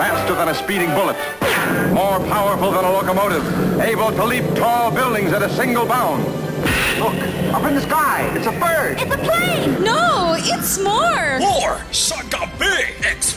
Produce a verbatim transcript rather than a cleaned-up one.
faster than a speeding bullet, more powerful than a locomotive, able to leap tall buildings at a single bound. Look, up in the sky, it's a bird. It's a plane. No, it's more. More! Saga big!